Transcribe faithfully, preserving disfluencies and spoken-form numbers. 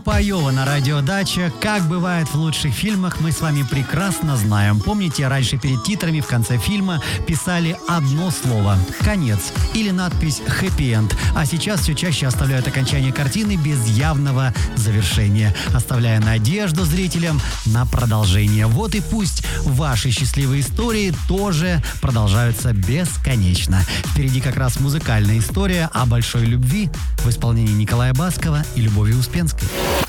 Паёва на радио «Дача». Как бывает в лучших фильмах, мы с вами прекрасно знаем. Помните, раньше перед титрами в конце фильма писали одно слово «конец» или надпись «хэппи-энд». А сейчас все чаще оставляют окончание картины без явного завершения, оставляя надежду зрителям на продолжение. Вот и пусть ваши счастливые истории тоже продолжаются бесконечно. Впереди как раз музыкальная история о большой любви в исполнении Николая Баскова и Любови Успенской.